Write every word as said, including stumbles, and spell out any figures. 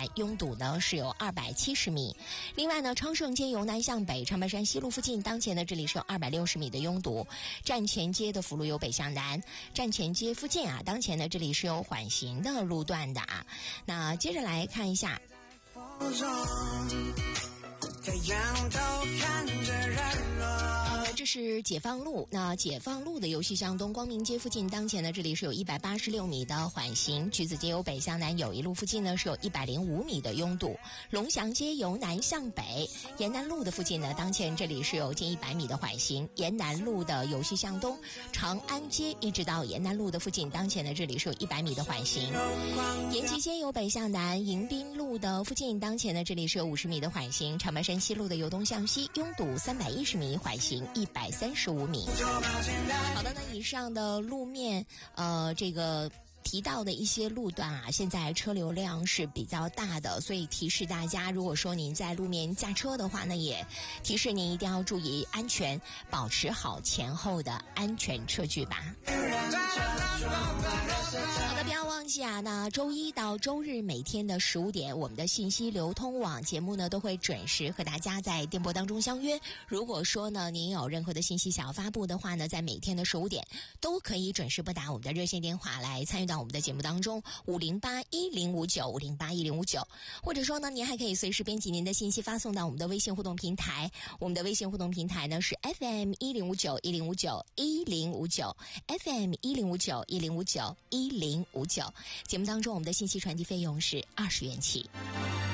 拥堵呢是有二百七十米。另外呢，昌盛街由南向北，长白山西路附近当前呢这里是有二百六十米的拥堵。站前街的辅路由北向南，站前街附近啊，当前呢这里是有缓行的路段的啊。那接着来看一下。在仰头看着日落。这是解放路，那解放路的由西向东，光明街附近当前呢这里是有一百八十六米的缓行。橘子街由北向南友谊路附近呢是有一百零五米的拥堵。龙翔街由南向北，沿南路的附近呢当前这里是有近一百米的缓行。沿南路的由西向东，长安街一直到沿南路的附近当前呢这里是有一百米的缓行。延吉街由北向南，迎宾路的附近当前呢这里是有五十米的缓行。长白山西路的由东向西拥堵三百一十米，缓行一百三十五米。好的，那以上的路面呃这个提到的一些路段啊，现在车流量是比较大的，所以提示大家，如果说您在路面驾车的话呢，也提示您一定要注意安全，保持好前后的安全车距吧。好的，不要忘记啊，那周一到周日每天的十五点，我们的信息流通网节目呢都会准时和大家在电波当中相约。如果说呢您有任何的信息想要发布的话呢，在每天的十五点都可以准时拨打我们的热线电话来参与到我们的节目当中，五零八一零五九五零八一零五九，或者说呢您还可以随时编辑您的信息发送到我们的微信互动平台。我们的微信互动平台呢是 F M 一零五九一零五九一零五九 F M 一零五九一零五九一零五九。节目当中我们的信息传递费用是二十元起。